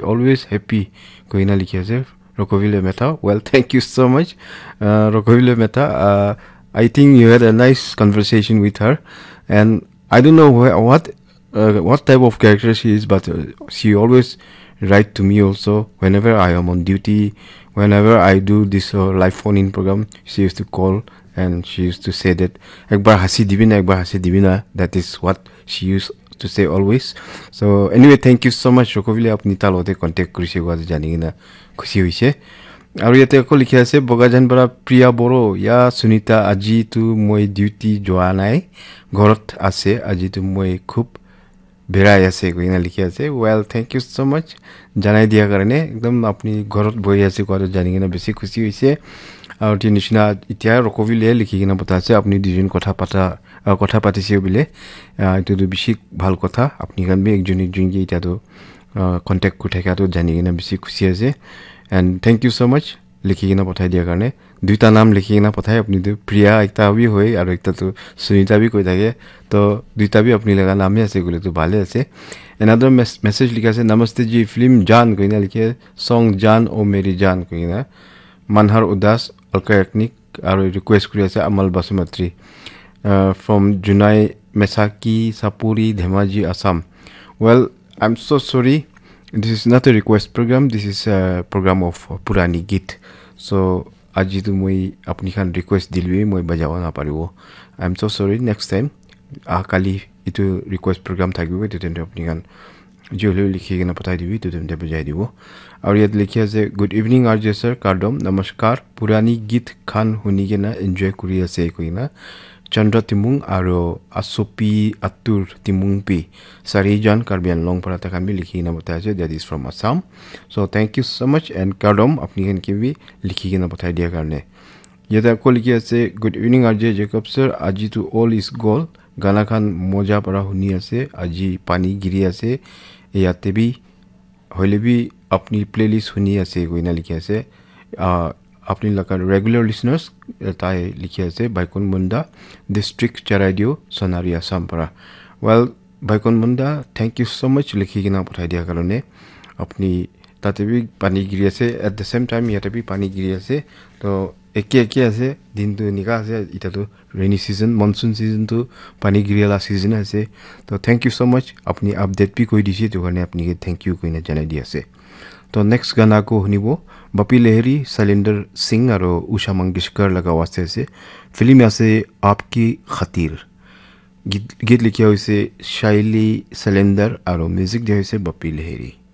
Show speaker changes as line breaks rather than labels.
always happy koina likhi ase Rokovile Mehta. Well, thank you so much, Rokovile Mehta. I think you had a nice conversation with her, and I don't know what type of character she is, but she always write to me also whenever I am on duty, whenever I do this live phone-in program. She used to call and she used to say that ekbar hasi dibina. That is what she used to say always. So anyway, thank you so much, Rokovile. Apni talote contact kurise go jani na khushi hoise. আৰু ইয়াতে আকৌ লিখি আছে বগাজান পৰা প্ৰিয়া বড়ো ইয়া সুনিতা আজি তো মই ডিউটি যোৱা নাই ঘৰত আছে আজি তো মই খুব বেৰাই আছে কইনা লিখি আছে ওয়েল থ্যাংক ইউ সো মাচ জানাই দিয়া কাৰণে একদম আপুনি ঘৰত বহি আছে কোৱা জানি কিনে বেছি খুশি হৈছে আৰু তি নিচিনা ইতিয়া ৰকবিলে লিখি কিনে পতাছে আপুনি দুজন কথা পাতিছে বিলে এটো বেছি ভাল কথা আপুনি কান বি একজনী জুনজি ইতাটো কন্টাক্ট কৰি থাকাটো জানি কিনে বেছি খুশি আছে and thank you so much likhi kina pathai dia karone duita naam likhi kina pathai apni tu priya ekta bhi hoy aru ekta tu sunita bhi koi thake to duita bhi apni laga naam ase gole to bhale ase another message likha ase namaste ji film jaan koina likhe song jaan o meri jaan koina manhar udas alkayaknik aru request kuri ase amal basumatri from Junai Mesaki Sapuri Dhemaji Assam. Well, I'm so sorry. This is not a request program. This is a program of Purani Git. So, aji tu moi apni khan request dilwi moi bajawa na paribo. I'm so sorry. Next time, kali itu request program thakibo. Itu tente apni khan jole likhi kena patai dibi. Itu tente bajai dibo. Aur yat likhi ase good evening RJ sir. Kardom namaskar. Purani Git khan huni kena enjoy kuri ase koina. Chandra Timung aro Asopi Atur Timung Pi Sarijan Karbian Long Parata can be likhi na bataje that is from Assam. So thank you so much and Kardom apni kan ki bhi likhi na batai dia karne. Yada ko likhi ase good evening RJ Jacob sir aji to all is goal gana khan moja para huni ase aji pani giri ase yate bhi hoile bhi apni playlist huni ase koina likhi ase अपनी लका regular listeners ताए लिखिया से बाइकोन मुंडा district चराडियो Sonari Assam परा well बाइकोन Munda thank you so much लिखि किना पठाइ दिया करने अपनी ताते भी पानी गिरी से एट द सेम टाइम याते भी पानी गिरी से तो एके আছে दिन तो निका আছে इटा तो रेनी सीजन मॉनसून सीजन तो पानी गिरियाला सीजन আছে तो थैंक यू सो मच अपनी अपडेट भी कोई दिसे तो करने अपनी थैंक यू कोइना जनाइ दिया से तो नेक्स्ट गाना को हुनिबो बपी लहरी सैलेंडर सिंह और उषा मंगेशकर लगा वास्ते से फिल्म आसे आपकी खातिर गीत लिखिया हुई से शैली सैलेंडर और म्यूजिक दिया हुई से बपी लहरी